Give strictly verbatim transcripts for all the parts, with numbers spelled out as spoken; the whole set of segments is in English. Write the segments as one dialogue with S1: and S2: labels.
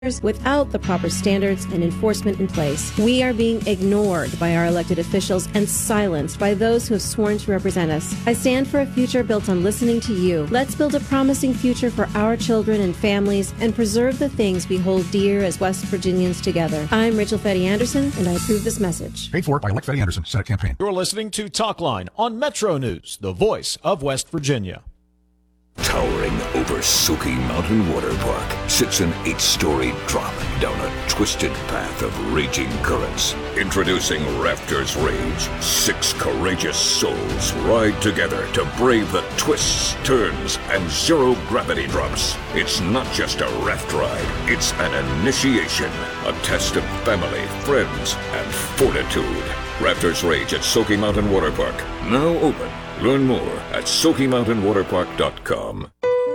S1: without the proper standards and enforcement in place. We are being ignored by our elected officials and silenced by those who have sworn to represent us. I stand for a future built on listening to you. Let's build a promising future for our children and families and preserve the things we hold dear as West Virginians together. I'm Rachel Fetty Anderson, and I approve this message.
S2: Paid for by Elect Fetty Anderson, Senate campaign.
S3: You're listening to Talkline on Metro News, the voice of West Virginia.
S4: Towering over Soaky Mountain Water Park sits an eight-story drop down a twisted path of raging currents. Introducing Rafters Rage. Six courageous souls ride together to brave the twists, turns, and zero-gravity drops. It's not just a raft ride. It's an initiation. A test of family, friends, and fortitude. Rafters Rage at Soaky Mountain Water Park. Now open. Learn more at Soaky Mountain Water Park dot com.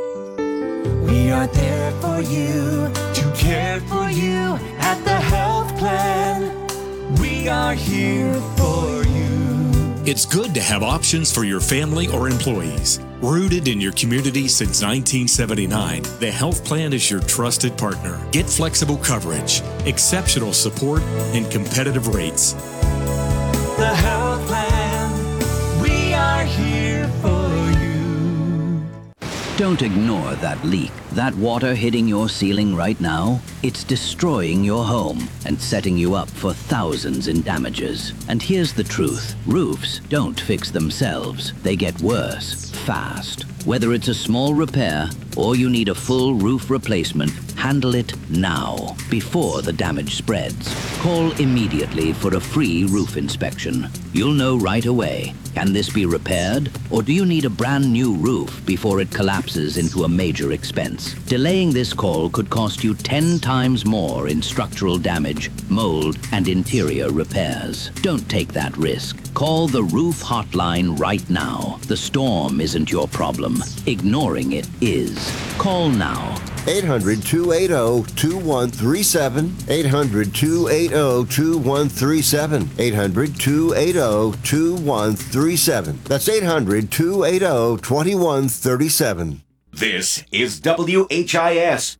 S5: We are there for you, to care for you at the health plan. We are here for you.
S6: It's good to have options for your family or employees. Rooted in your community since nineteen seventy-nine, the health plan is your trusted partner. Get flexible coverage, exceptional support, and competitive rates.
S5: The health plan, we are here for you.
S7: Don't ignore that leak. That water hitting your ceiling right now, it's destroying your home and setting you up for thousands in damages. And here's the truth. Roofs don't fix themselves. They get worse, fast. Whether it's a small repair or you need a full roof replacement, handle it now, before the damage spreads. Call immediately for a free roof inspection. You'll know right away. Can this be repaired? Or do you need a brand new roof before it collapses into a major expense? Delaying this call could cost you ten times more in structural damage, mold, and interior repairs. Don't take that risk. Call the Roof Hotline right now. The storm isn't your problem. Ignoring it is. Call now.
S8: eight hundred, two eight zero, two one three seven. eight hundred, two eight zero, two one three seven. eight hundred, two eight zero, two one three seven. That's eight hundred, two eight zero, two one three seven.
S9: This is W H I S.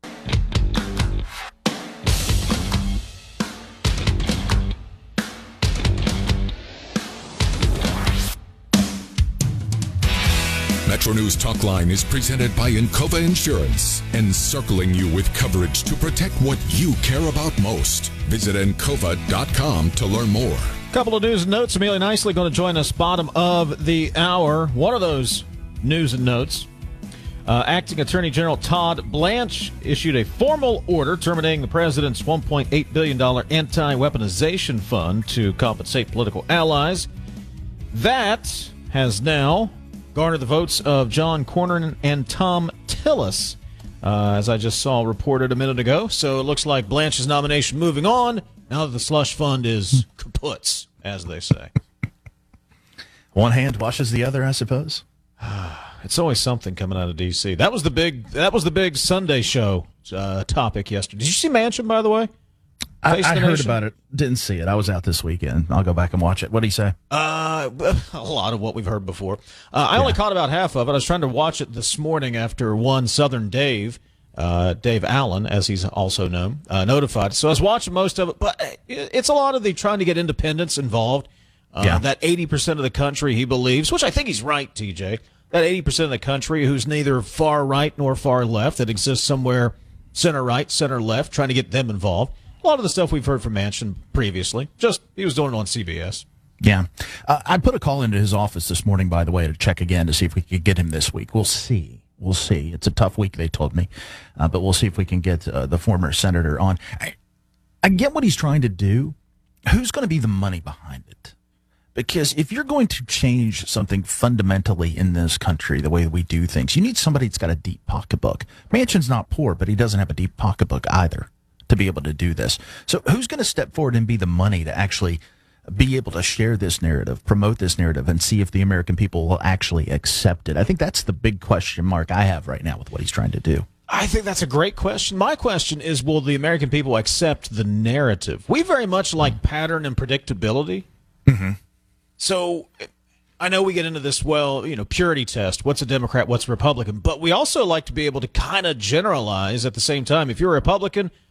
S10: Metro News Talkline is presented by Encova Insurance, encircling you with coverage to protect what you care about most. Visit Encova dot com to learn more.
S3: Couple of news and notes. Amelia Nicely going to join us bottom of the hour. One of those news and notes. Uh, Acting Attorney General Todd Blanche issued a formal order terminating the president's one point eight billion dollars anti-weaponization fund to compensate political allies. That has now garnered the votes of John Cornyn and Tom Tillis, uh, as I just saw reported a minute ago. So it looks like Blanche's nomination moving on now that the slush fund is kaput, as they say.
S11: One hand washes the other, I suppose.
S3: It's always something coming out of D C. That was the big. That was the big Sunday show uh, topic yesterday. Did you see Manchin, by the way?
S11: I, I heard about it. Didn't see it. I was out this weekend. I'll go back and watch it. What did he say?
S3: Uh, a lot of what we've heard before. Uh, I yeah. only caught about half of it. I was trying to watch it this morning after one Southern Dave, uh, Dave Allen, as he's also known, uh, notified. So I was watching most of it. But it's a lot of the trying to get independents involved. Uh, yeah. That eighty percent of the country, he believes, which I think he's right, T J, that eighty percent of the country who's neither far right nor far left, that exists somewhere center right, center left, trying to get them involved. A lot of the stuff we've heard from Manchin previously, just he was doing it on C B S.
S11: Yeah. Uh, I put a call into his office this morning, by the way, to check again to see if we could get him this week. We'll see. We'll see. It's a tough week, they told me, uh, but we'll see if we can get uh, the former senator on. I, I get what he's trying to do. Who's going to be the money behind it? Because if you're going to change something fundamentally in this country, the way we do things, you need somebody that's got a deep pocketbook. Manchin's not poor, but he doesn't have a deep pocketbook either to be able to do this. So who's going to step forward and be the money to actually be able to share this narrative, promote this narrative, and see if the American people will actually accept it? I think that's the big question mark I have right now with what he's trying to do.
S3: I think that's a great question. My question is, will the American people accept the narrative? We very much like pattern and predictability.
S11: Mm-hmm.
S3: So I know we get into this, well, you know, purity test. What's a Democrat? What's a Republican? But we also like to be able to kind of generalize at the same time. If you're a Republican,